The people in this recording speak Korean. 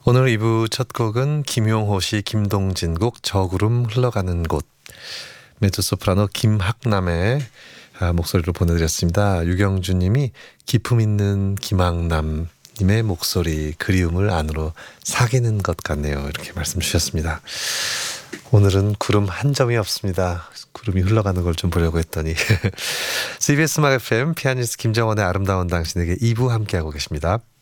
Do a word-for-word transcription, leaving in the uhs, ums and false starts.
오늘 이 부 첫 곡은 김용호 씨, 김동진 곡 저구름 흘러가는 곳, 메조소프라노 김학남의 목소리로 보내드렸습니다. 유경준 님이 기품 있는 김학남 님의 목소리, 그리움을 안으로 사귀는 것 같네요, 이렇게 말씀 주셨습니다. 오늘은 구름 한 점이 없습니다. 구름이 흘러가는 걸 좀 보려고 했더니 씨비에스 음악 에프엠 피아니스트 김정원의 아름다운 당신에게 이 부 함께하고 계십니다.